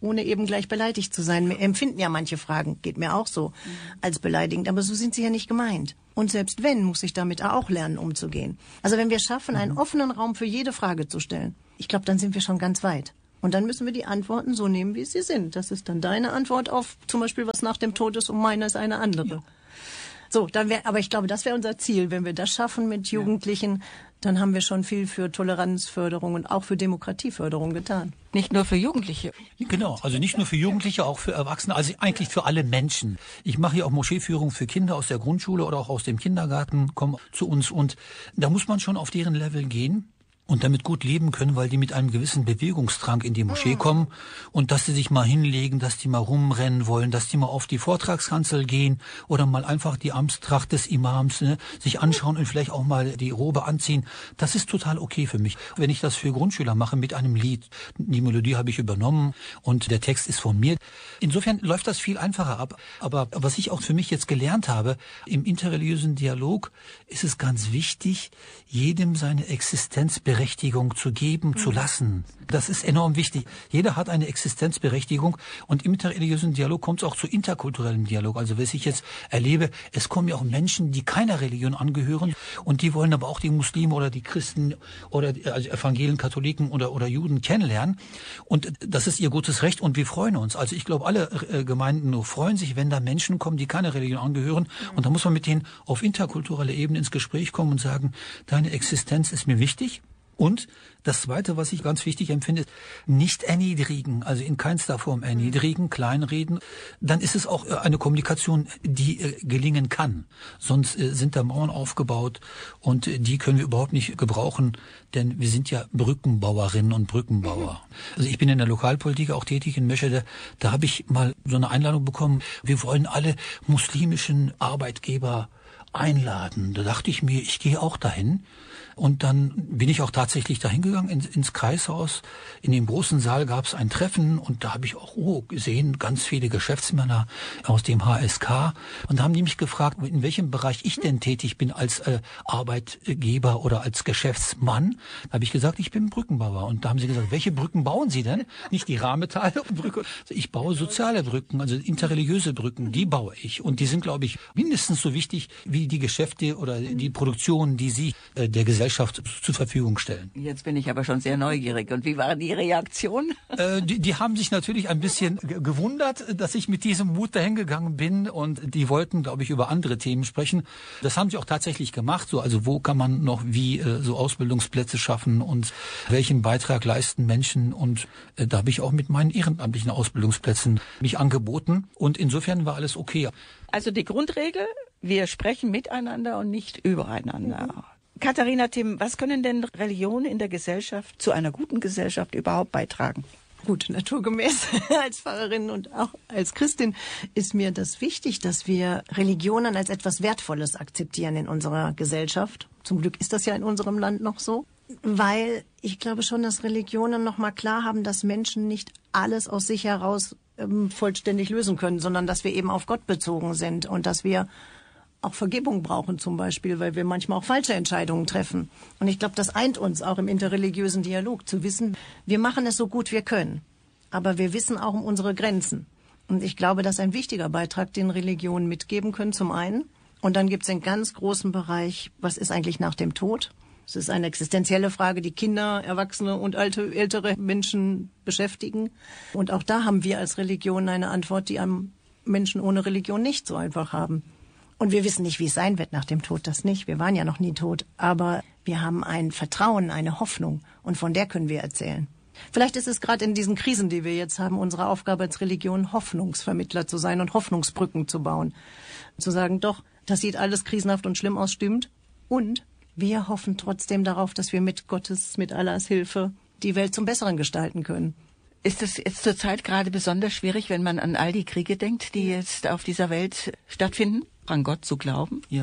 ohne eben gleich beleidigt zu sein. Wir empfinden ja manche Fragen, geht mir auch so, als beleidigend, aber so sind sie ja nicht gemeint. Und selbst wenn, muss ich damit auch lernen, umzugehen. Also wenn wir schaffen, einen offenen Raum für jede Frage zu stellen, ich glaube, dann sind wir schon ganz weit. Und dann müssen wir die Antworten so nehmen, wie sie sind. Das ist dann deine Antwort auf zum Beispiel, was nach dem Tod ist, und meine ist eine andere. Ja. So, dann wär, aber ich glaube, das wäre unser Ziel. Wenn wir das schaffen mit Jugendlichen, ja. dann haben wir schon viel für Toleranzförderung und auch für Demokratieförderung getan. Nicht nur für Jugendliche. Genau, also nicht nur für Jugendliche, auch für Erwachsene, also eigentlich für alle Menschen. Ich mache hier auch Moscheeführung für Kinder aus der Grundschule oder auch aus dem Kindergarten, kommen zu uns, und da muss man schon auf deren Level gehen und damit gut leben können, weil die mit einem gewissen Bewegungsdrang in die Moschee kommen, und dass sie sich mal hinlegen, dass die mal rumrennen wollen, dass die mal auf die Vortragskanzel gehen oder mal einfach die Amtstracht des Imams, ne, sich anschauen und vielleicht auch mal die Robe anziehen. Das ist total okay für mich. Wenn ich das für Grundschüler mache mit einem Lied, die Melodie habe ich übernommen und der Text ist von mir. Insofern läuft das viel einfacher ab. Aber was ich auch für mich jetzt gelernt habe, im interreligiösen Dialog ist es ganz wichtig, jedem seine Existenzberechtigung zu geben, zu lassen. Das ist enorm wichtig. Jeder hat eine Existenzberechtigung, und im interreligiösen Dialog kommt es auch zu interkulturellem Dialog. Also was ich jetzt erlebe, es kommen ja auch Menschen, die keiner Religion angehören, und die wollen aber auch die Muslime oder die Christen oder die, also Evangelien, Katholiken oder, oder Juden kennenlernen, und das ist ihr gutes Recht, und wir freuen uns. Also ich glaube, alle äh, Gemeinden nur freuen sich, wenn da Menschen kommen, die keiner Religion angehören, und da muss man mit denen auf interkultureller Ebene ins Gespräch kommen und sagen, deine Existenz ist mir wichtig. Und das Zweite, was ich ganz wichtig empfinde, ist, nicht erniedrigen, also in keinster Form erniedrigen, kleinreden. Dann ist es auch eine Kommunikation, die äh, gelingen kann. Sonst äh, sind da Mauern aufgebaut, und äh, die können wir überhaupt nicht gebrauchen, denn wir sind ja Brückenbauerinnen und Brückenbauer. Also ich bin in der Lokalpolitik auch tätig in Meschede. Da habe ich mal so eine Einladung bekommen, wir wollen alle muslimischen Arbeitgeber einladen. Da dachte ich mir, ich gehe auch dahin. Und dann bin ich auch tatsächlich dahin gegangen ins, ins Kreishaus. In dem großen Saal gab es ein Treffen, und da habe ich auch oh, gesehen, ganz viele Geschäftsmänner aus dem H S K. Und da haben die mich gefragt, in welchem Bereich ich denn tätig bin als äh, Arbeitgeber oder als Geschäftsmann. Da habe ich gesagt, ich bin Brückenbauer. Und da haben sie gesagt, welche Brücken bauen Sie denn? Nicht die Rahmetaler-Brücke. Also ich baue soziale Brücken, also interreligiöse Brücken, die baue ich. Und die sind, glaube ich, mindestens so wichtig wie die Geschäfte oder die Produktion, die Sie äh, der Gesellschaft Gesellschaft zur Verfügung stellen. Jetzt bin ich aber schon sehr neugierig. Und wie waren die Reaktionen? Äh, die, die haben sich natürlich ein bisschen g- gewundert, dass ich mit diesem Mut dahin gegangen bin, und die wollten, glaube ich, über andere Themen sprechen. Das haben sie auch tatsächlich gemacht. So, also wo kann man noch wie äh, so Ausbildungsplätze schaffen und welchen Beitrag leisten Menschen? Und äh, da habe ich auch mit meinen ehrenamtlichen Ausbildungsplätzen mich angeboten. Und insofern war alles okay. Also die Grundregel, wir sprechen miteinander und nicht übereinander. Mhm. Katharina Timm, was können denn Religionen in der Gesellschaft, zu einer guten Gesellschaft überhaupt beitragen? Gut, naturgemäß als Pfarrerin und auch als Christin ist mir das wichtig, dass wir Religionen als etwas Wertvolles akzeptieren in unserer Gesellschaft. Zum Glück ist das ja in unserem Land noch so, weil ich glaube schon, dass Religionen noch mal klar haben, dass Menschen nicht alles aus sich heraus ähm, vollständig lösen können, sondern dass wir eben auf Gott bezogen sind und dass wir auch Vergebung brauchen zum Beispiel, weil wir manchmal auch falsche Entscheidungen treffen. Und ich glaube, das eint uns auch im interreligiösen Dialog, zu wissen, wir machen es so gut wir können, aber wir wissen auch um unsere Grenzen. Und ich glaube, das ist ein wichtiger Beitrag, den Religionen mitgeben können, zum einen. Und dann gibt es einen ganz großen Bereich, was ist eigentlich nach dem Tod? Es ist eine existenzielle Frage, die Kinder, Erwachsene und alte, ältere Menschen beschäftigen. Und auch da haben wir als Religion eine Antwort, die am Menschen ohne Religion nicht so einfach haben. Und wir wissen nicht, wie es sein wird nach dem Tod, das nicht. Wir waren ja noch nie tot. Aber wir haben ein Vertrauen, eine Hoffnung. Und von der können wir erzählen. Vielleicht ist es gerade in diesen Krisen, die wir jetzt haben, unsere Aufgabe als Religion, Hoffnungsvermittler zu sein und Hoffnungsbrücken zu bauen. Zu sagen, doch, das sieht alles krisenhaft und schlimm aus, stimmt. Und wir hoffen trotzdem darauf, dass wir mit Gottes, mit Allahs Hilfe die Welt zum Besseren gestalten können. Ist es jetzt zurzeit gerade besonders schwierig, wenn man an all die Kriege denkt, die jetzt auf dieser Welt stattfinden, an Gott zu glauben? Ja,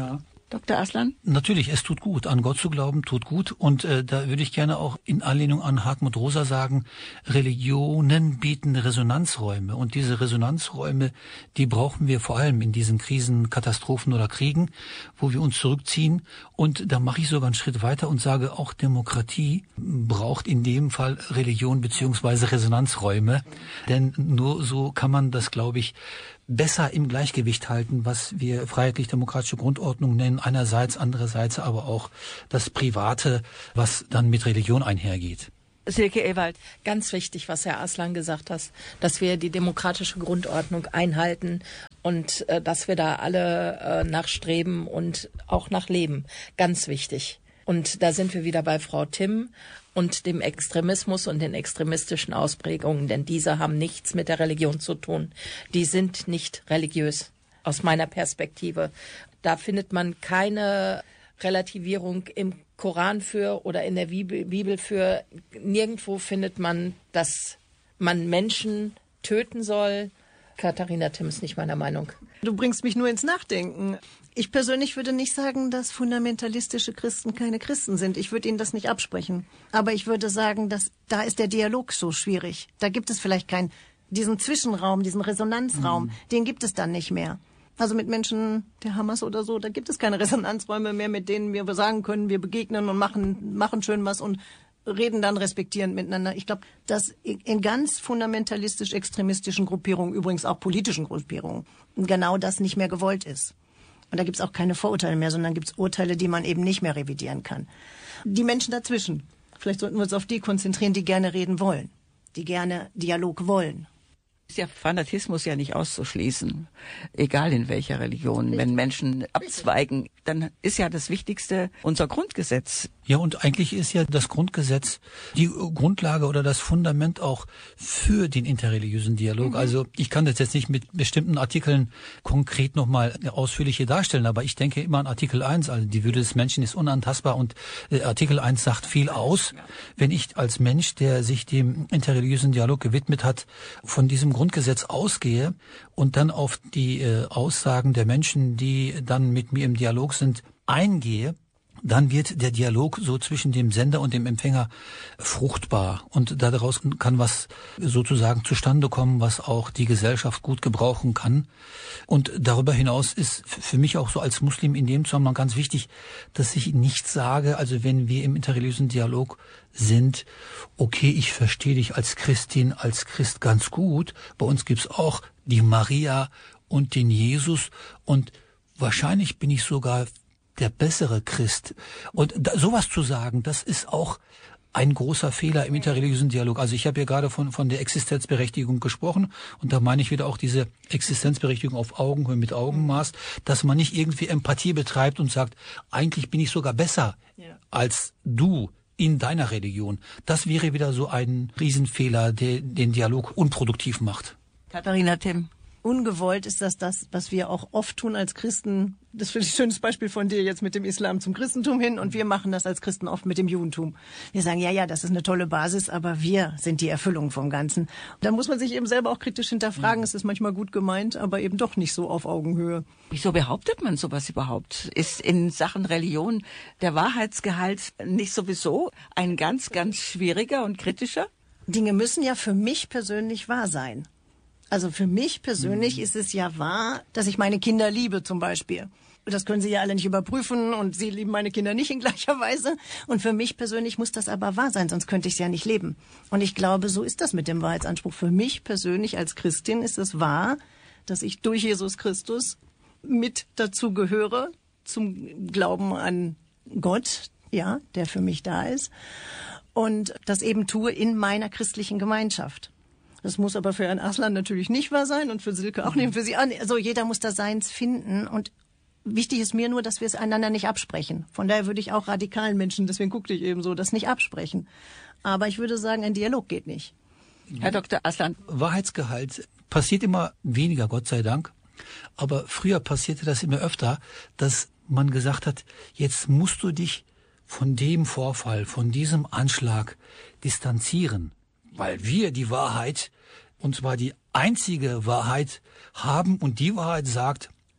Doktor Aslan? Natürlich, es tut gut. An Gott zu glauben tut gut. Und äh, da würde ich gerne auch in Anlehnung an Hartmut Rosa sagen, Religionen bieten Resonanzräume. Und diese Resonanzräume, die brauchen wir vor allem in diesen Krisen, Katastrophen oder Kriegen, wo wir uns zurückziehen. Und da mache ich sogar einen Schritt weiter und sage, auch Demokratie braucht in dem Fall Religion beziehungsweise Resonanzräume. Denn nur so kann man das, glaube ich, besser im Gleichgewicht halten, was wir freiheitlich-demokratische Grundordnung nennen, einerseits, andererseits aber auch das Private, was dann mit Religion einhergeht. Silke Ewald. Ganz wichtig, was Herr Aslan gesagt hat, dass wir die demokratische Grundordnung einhalten und äh, dass wir da alle äh, nachstreben und auch nachleben. Ganz wichtig. Und da sind wir wieder bei Frau Timm und dem Extremismus und den extremistischen Ausprägungen, denn diese haben nichts mit der Religion zu tun. Die sind nicht religiös, aus meiner Perspektive. Da findet man keine Relativierung im Koran für oder in der Bibel für. Nirgendwo findet man, dass man Menschen töten soll. Katharina Timm ist nicht meiner Meinung. Du bringst mich nur ins Nachdenken. Ich persönlich würde nicht sagen, dass fundamentalistische Christen keine Christen sind. Ich würde ihnen das nicht absprechen. Aber ich würde sagen, dass da ist der Dialog so schwierig. Da gibt es vielleicht keinen, diesen Zwischenraum, diesen Resonanzraum, mhm. den gibt es dann nicht mehr. Also mit Menschen der Hamas oder so, da gibt es keine Resonanzräume mehr, mit denen wir sagen können, wir begegnen und machen, machen schön was und reden dann respektierend miteinander. Ich glaube, dass in ganz fundamentalistisch-extremistischen Gruppierungen, übrigens auch politischen Gruppierungen, genau das nicht mehr gewollt ist. Und da gibt's auch keine Vorurteile mehr, sondern gibt's Urteile, die man eben nicht mehr revidieren kann. Die Menschen dazwischen, vielleicht sollten wir uns auf die konzentrieren, die gerne reden wollen, die gerne Dialog wollen. Ist ja Fanatismus ja nicht auszuschließen, egal in welcher Religion. Richtig. Wenn Menschen abzweigen, dann ist ja das Wichtigste unser Grundgesetz. Ja, und eigentlich ist ja das Grundgesetz die Grundlage oder das Fundament auch für den interreligiösen Dialog. Mhm. Also ich kann das jetzt nicht mit bestimmten Artikeln konkret nochmal ausführlich hier darstellen, aber ich denke immer an Artikel eins, also die Würde des Menschen ist unantastbar und äh, Artikel eins sagt viel aus. Ja. Wenn ich als Mensch, der sich dem interreligiösen Dialog gewidmet hat, von diesem Grundgesetz ausgehe und dann auf die äh, Aussagen der Menschen, die dann mit mir im Dialog sind, eingehe, dann wird der Dialog so zwischen dem Sender und dem Empfänger fruchtbar und daraus kann was sozusagen zustande kommen, was auch die Gesellschaft gut gebrauchen kann. Und darüber hinaus ist für mich auch so als Muslim in dem Zusammenhang ganz wichtig, dass ich nicht sage, also wenn wir im interreligiösen Dialog sind, okay, ich verstehe dich als Christin, als Christ ganz gut, bei uns gibt's auch die Maria und den Jesus und wahrscheinlich bin ich sogar der bessere Christ. Und da, sowas zu sagen, das ist auch ein großer Fehler im interreligiösen Dialog. Also ich habe ja gerade von von der Existenzberechtigung gesprochen und da meine ich wieder auch diese Existenzberechtigung auf Augenhöhe mit Augenmaß, dass man nicht irgendwie Empathie betreibt und sagt, eigentlich bin ich sogar besser ja. als du in deiner Religion. Das wäre wieder so ein Riesenfehler, der den Dialog unproduktiv macht. Katharina Timm. Ungewollt ist das das, was wir auch oft tun als Christen. Das finde ich ein schönes Beispiel von dir jetzt mit dem Islam zum Christentum hin. Und wir machen das als Christen oft mit dem Judentum. Wir sagen, ja, ja, das ist eine tolle Basis, aber wir sind die Erfüllung vom Ganzen. Da muss man sich eben selber auch kritisch hinterfragen. Es ist manchmal gut gemeint, aber eben doch nicht so auf Augenhöhe. Wieso behauptet man sowas überhaupt? Ist in Sachen Religion der Wahrheitsgehalt nicht sowieso ein ganz, ganz schwieriger und kritischer? Dinge müssen ja für mich persönlich wahr sein. Also für mich persönlich mhm. ist es ja wahr, dass ich meine Kinder liebe zum Beispiel. Das können Sie ja alle nicht überprüfen und Sie lieben meine Kinder nicht in gleicher Weise. Und für mich persönlich muss das aber wahr sein, sonst könnte ich es ja nicht leben. Und ich glaube, so ist das mit dem Wahrheitsanspruch. Für mich persönlich als Christin ist es wahr, dass ich durch Jesus Christus mit dazu gehöre zum Glauben an Gott, ja, der für mich da ist. Und das eben tue in meiner christlichen Gemeinschaft. Das muss aber für Herrn Aslan natürlich nicht wahr sein und für Silke auch nicht, für Sie auch nicht. Also jeder muss da seins finden und wichtig ist mir nur, dass wir es einander nicht absprechen. Von daher würde ich auch radikalen Menschen, deswegen guckte ich eben so, das nicht absprechen. Aber ich würde sagen, ein Dialog geht nicht. Herr Doktor Aslan. Wahrheitsgehalt passiert immer weniger, Gott sei Dank. Aber früher passierte das immer öfter, dass man gesagt hat, jetzt musst du dich von dem Vorfall, von diesem Anschlag distanzieren. Weil wir die Wahrheit, und zwar die einzige Wahrheit haben und die Wahrheit sagt,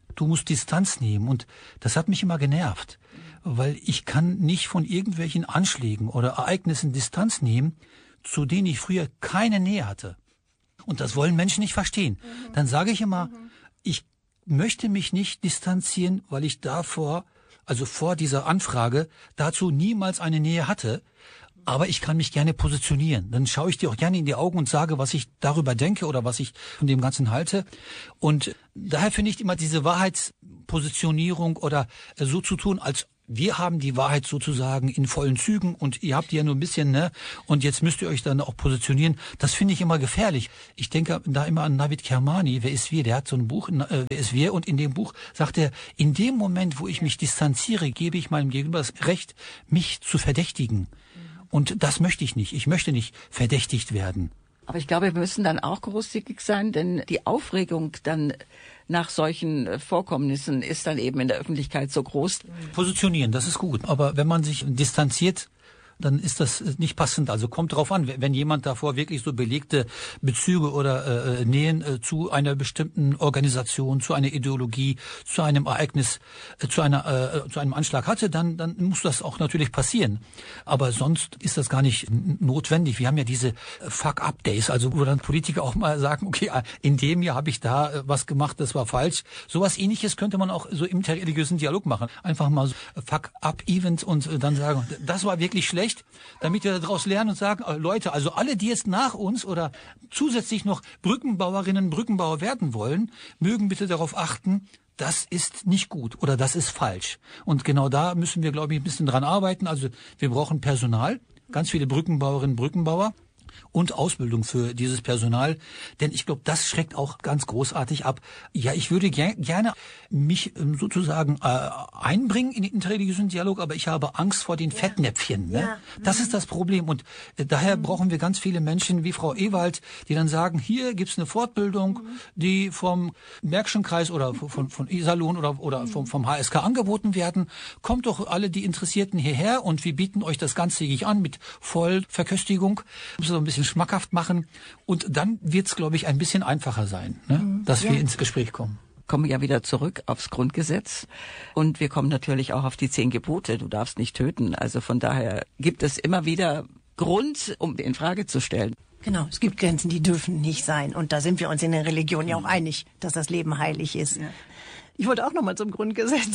du musst Distanz nehmen. Und das hat mich immer genervt, weil ich kann nicht von irgendwelchen Anschlägen oder Ereignissen Distanz nehmen, zu denen ich früher keine Nähe hatte. Und das wollen Menschen nicht verstehen. Mhm. Dann sage ich immer, mhm. ich möchte mich nicht distanzieren, weil ich davor, also vor dieser Anfrage, dazu niemals eine Nähe hatte. Aber ich kann mich gerne positionieren. Dann schaue ich dir auch gerne in die Augen und sage, was ich darüber denke oder was ich von dem Ganzen halte. Und daher finde ich immer diese Wahrheitspositionierung oder so zu tun, als wir haben die Wahrheit sozusagen in vollen Zügen und ihr habt die ja nur ein bisschen, ne? Und jetzt müsst ihr euch dann auch positionieren. Das finde ich immer gefährlich. Ich denke da immer an Navid Kermani. Wer ist wir? Der hat so ein Buch, äh, Wer ist wir? Und in dem Buch sagt er, in dem Moment, wo ich mich distanziere, gebe ich meinem Gegenüber das Recht, mich zu verdächtigen. Und das möchte ich nicht. Ich möchte nicht verdächtigt werden. Aber ich glaube, wir müssen dann auch großzügig sein, denn die Aufregung dann nach solchen Vorkommnissen ist dann eben in der Öffentlichkeit so groß. Positionieren, das ist gut. Aber wenn man sich distanziert, dann ist das nicht passend. Also kommt drauf an, wenn jemand davor wirklich so belegte Bezüge oder äh, Nähen äh, zu einer bestimmten Organisation, zu einer Ideologie, zu einem Ereignis, äh, zu einer äh, zu einem Anschlag hatte, dann dann muss das auch natürlich passieren. Aber sonst ist das gar nicht notwendig. Wir haben ja diese Fuck-up-Days, also wo dann Politiker auch mal sagen, okay, in dem Jahr habe ich da äh, was gemacht, das war falsch. Sowas Ähnliches könnte man auch so im interreligiösen Dialog machen. Einfach mal so Fuck-up-Event und äh, dann sagen, das war wirklich schlecht, damit wir daraus lernen und sagen, Leute, also alle, die jetzt nach uns oder zusätzlich noch Brückenbauerinnen, Brückenbauer werden wollen, mögen bitte darauf achten, das ist nicht gut oder das ist falsch. Und genau da müssen wir, glaube ich, ein bisschen dran arbeiten. Also wir brauchen Personal, ganz viele Brückenbauerinnen, Brückenbauer und Ausbildung für dieses Personal, denn ich glaube, das schreckt auch ganz großartig ab. Ja, ich würde ger- gerne mich ähm, sozusagen äh, einbringen in den interreligiösen Dialog, aber ich habe Angst vor den ja. Fettnäpfchen. Ne? Ja. Das mhm. ist das Problem und äh, daher mhm. brauchen wir ganz viele Menschen wie Frau Ewald, die dann sagen, hier gibt's eine Fortbildung, mhm. die vom Märkischen Kreis oder von, von Iserlohn oder, oder mhm. vom, vom H S K angeboten werden. Kommt doch alle die Interessierten hierher und wir bieten euch das ganztägig an mit Vollverköstigung. So ein bisschen schmackhaft machen und dann wird's, glaube ich, ein bisschen einfacher sein, ne? dass ja. wir ins Gespräch kommen. Kommen ja wieder zurück aufs Grundgesetz und wir kommen natürlich auch auf die zehn Gebote. Du darfst nicht töten. Also von daher gibt es immer wieder Grund, um in Frage zu stellen. Genau, es gibt Grenzen, die dürfen nicht sein und da sind wir uns in der Religion ja auch einig, dass das Leben heilig ist. Ja. Ich wollte auch noch mal zum Grundgesetz.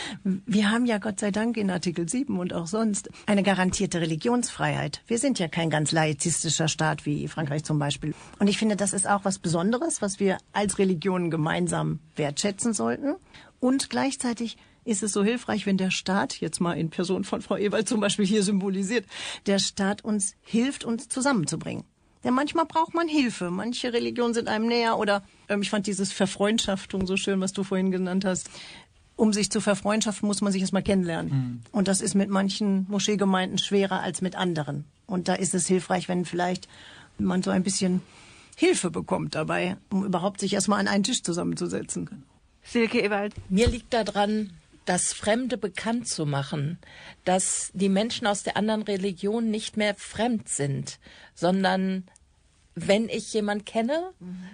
Wir haben ja Gott sei Dank in Artikel sieben und auch sonst eine garantierte Religionsfreiheit. Wir sind ja kein ganz laizistischer Staat wie Frankreich zum Beispiel. Und ich finde, das ist auch was Besonderes, was wir als Religion gemeinsam wertschätzen sollten. Und gleichzeitig ist es so hilfreich, wenn der Staat, jetzt mal in Person von Frau Ewald zum Beispiel hier symbolisiert, der Staat uns hilft, uns zusammenzubringen. Denn manchmal braucht man Hilfe. Manche Religionen sind einem näher oder ähm, ich fand dieses Verfreundschaftung so schön, was du vorhin genannt hast. Um sich zu verfreundschaften, muss man sich erstmal kennenlernen. Mhm. Und das ist mit manchen Moscheegemeinden schwerer als mit anderen. Und da ist es hilfreich, wenn vielleicht man so ein bisschen Hilfe bekommt dabei, um überhaupt sich erstmal an einen Tisch zusammenzusetzen. Silke Ewald. Mir liegt daran, das Fremde bekannt zu machen, dass die Menschen aus der anderen Religion nicht mehr fremd sind, sondern wenn ich jemanden kenne,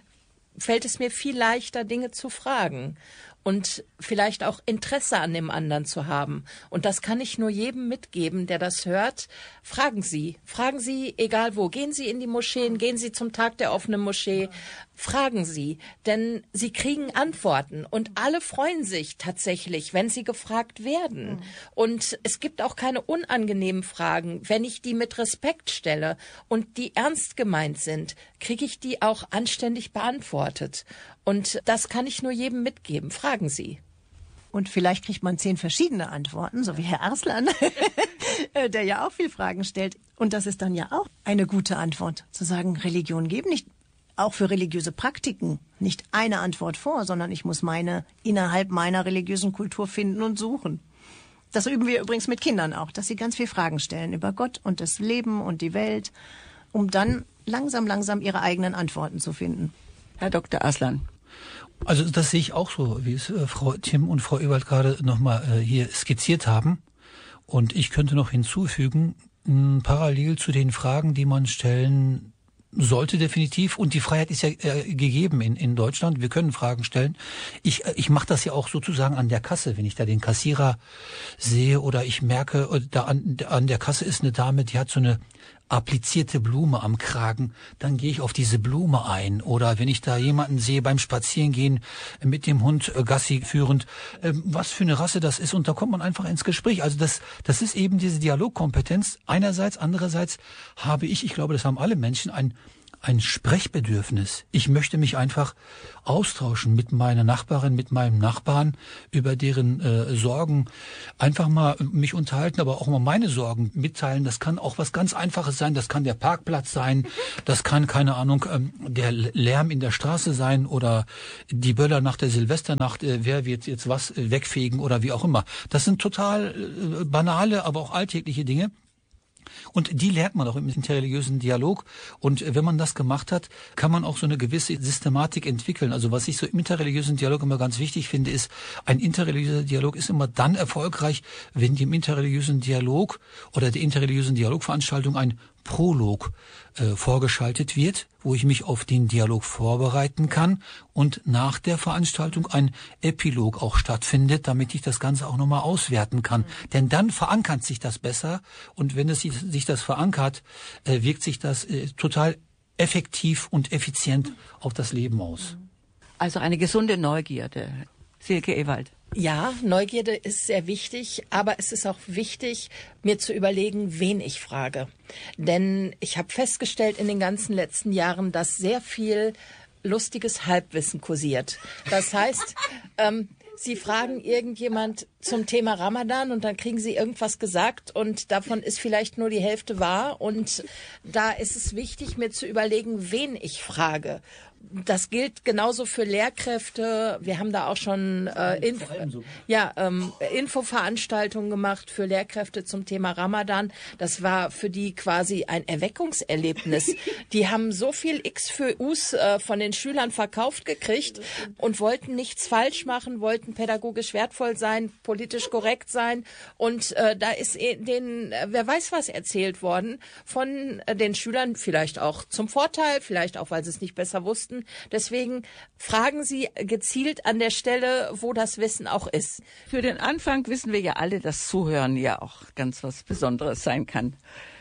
fällt es mir viel leichter, Dinge zu fragen und vielleicht auch Interesse an dem anderen zu haben. Und das kann ich nur jedem mitgeben, der das hört. Fragen Sie, fragen Sie, egal wo. Gehen Sie in die Moscheen, gehen Sie zum Tag der offenen Moschee. Fragen Sie, denn Sie kriegen Antworten und alle freuen sich tatsächlich, wenn sie gefragt werden. Mhm. Und es gibt auch keine unangenehmen Fragen. Wenn ich die mit Respekt stelle und die ernst gemeint sind, kriege ich die auch anständig beantwortet. Und das kann ich nur jedem mitgeben. Fragen Sie. Und vielleicht kriegt man zehn verschiedene Antworten, so wie Herr Arslan, der ja auch viele Fragen stellt. Und das ist dann ja auch eine gute Antwort, zu sagen, Religion geben nicht. Auch für religiöse Praktiken nicht eine Antwort vor, sondern ich muss meine innerhalb meiner religiösen Kultur finden und suchen. Das üben wir übrigens mit Kindern auch, dass sie ganz viele Fragen stellen über Gott und das Leben und die Welt, um dann langsam, langsam ihre eigenen Antworten zu finden. Herr Doktor Arslan. Also das sehe ich auch so, wie es äh, Frau Timm und Frau Ewald gerade nochmal äh, hier skizziert haben. Und ich könnte noch hinzufügen, mh, parallel zu den Fragen, die man stellen sollte definitiv, und die Freiheit ist ja äh, gegeben in, in Deutschland. Wir können Fragen stellen. Ich, äh, ich mache das ja auch sozusagen an der Kasse, wenn ich da den Kassierer sehe oder ich merke, äh, da an, an der Kasse ist eine Dame, die hat so eine applizierte Blume am Kragen, dann gehe ich auf diese Blume ein. Oder wenn ich da jemanden sehe beim Spazierengehen mit dem Hund äh, Gassi führend, äh, was für eine Rasse das ist, und da kommt man einfach ins Gespräch. Also das, das ist eben diese Dialogkompetenz einerseits, andererseits habe ich, ich glaube, das haben alle Menschen, ein ein Sprechbedürfnis. Ich möchte mich einfach austauschen mit meiner Nachbarin, mit meinem Nachbarn über deren äh, Sorgen, einfach mal mich unterhalten, aber auch mal meine Sorgen mitteilen. Das kann auch was ganz Einfaches sein, das kann der Parkplatz sein, das kann, keine Ahnung, ähm, der Lärm in der Straße sein oder die Böller nach der Silvesternacht, äh, wer wird jetzt was äh, wegfegen oder wie auch immer. Das sind total äh, banale, aber auch alltägliche Dinge. Und die lernt man auch im interreligiösen Dialog. Und wenn man das gemacht hat, kann man auch so eine gewisse Systematik entwickeln. Also was ich so im interreligiösen Dialog immer ganz wichtig finde, ist, ein interreligiöser Dialog ist immer dann erfolgreich, wenn dem interreligiösen Dialog oder der interreligiösen Dialogveranstaltung ein Prolog äh, vorgeschaltet wird, wo ich mich auf den Dialog vorbereiten kann und nach der Veranstaltung ein Epilog auch stattfindet, damit ich das Ganze auch nochmal auswerten kann. Mhm. Denn dann verankert sich das besser, und wenn es sich, sich das verankert, äh, wirkt sich das äh, total effektiv und effizient auf das Leben aus. Also eine gesunde Neugierde. Silke Ewald. Ja, Neugierde ist sehr wichtig, aber es ist auch wichtig, mir zu überlegen, wen ich frage. Denn ich habe festgestellt in den ganzen letzten Jahren, dass sehr viel lustiges Halbwissen kursiert. Das heißt, ähm, Sie fragen irgendjemand zum Thema Ramadan und dann kriegen Sie irgendwas gesagt und davon ist vielleicht nur die Hälfte wahr. Und da ist es wichtig, mir zu überlegen, wen ich frage. Das gilt genauso für Lehrkräfte. Wir haben da auch schon äh, Inf so. ja, ähm, Infoveranstaltungen gemacht für Lehrkräfte zum Thema Ramadan. Das war für die quasi ein Erweckungserlebnis. Die haben so viel X für U's äh, von den Schülern verkauft gekriegt und wollten nichts falsch machen, wollten pädagogisch wertvoll sein, politisch korrekt sein. Und äh, da ist denen, äh, wer weiß was erzählt worden von äh, den Schülern, vielleicht auch zum Vorteil, vielleicht auch, weil sie es nicht besser wussten. Deswegen fragen Sie gezielt an der Stelle, wo das Wissen auch ist. Für den Anfang wissen wir ja alle, dass Zuhören ja auch ganz was Besonderes sein kann.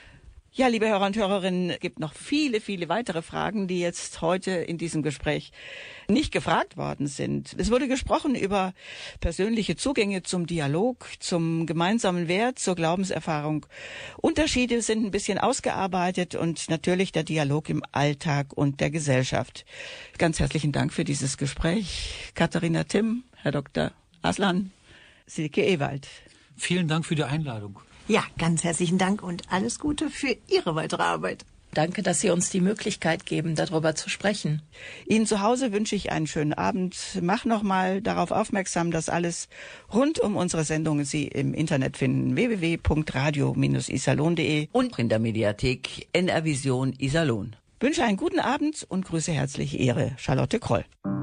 Ja, liebe Hörer und Hörerinnen, es gibt noch viele, viele weitere Fragen, die jetzt heute in diesem Gespräch nicht gefragt worden sind. Es wurde gesprochen über persönliche Zugänge zum Dialog, zum gemeinsamen Wert, zur Glaubenserfahrung. Unterschiede sind ein bisschen ausgearbeitet und natürlich der Dialog im Alltag und der Gesellschaft. Ganz herzlichen Dank für dieses Gespräch. Katharina Timm, Herr Doktor Aslan, Silke Ewald. Vielen Dank für die Einladung. Ja, ganz herzlichen Dank und alles Gute für Ihre weitere Arbeit. Danke, dass Sie uns die Möglichkeit geben, darüber zu sprechen. Ihnen zu Hause wünsche ich einen schönen Abend. Mach noch mal darauf aufmerksam, dass alles rund um unsere Sendungen Sie im Internet finden. w w w punkt radio Bindestrich iserlohn punkt de und in der Mediathek N R Vision Iserlohn. Wünsche einen guten Abend und grüße herzlich Ihre Charlotte Kroll.